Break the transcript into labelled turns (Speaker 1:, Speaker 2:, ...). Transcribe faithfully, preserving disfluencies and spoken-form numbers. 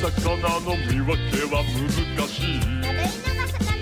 Speaker 1: 魚の見分けは難しい。
Speaker 2: 食べ犬が魚